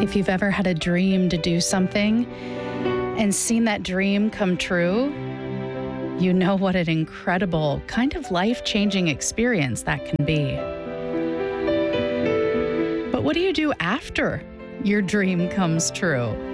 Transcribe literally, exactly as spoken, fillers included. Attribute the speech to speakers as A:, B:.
A: If you've ever had a dream to do something and seen that dream come true, you know what an incredible, kind of life-changing experience that can be. But what do you do after your dream comes true?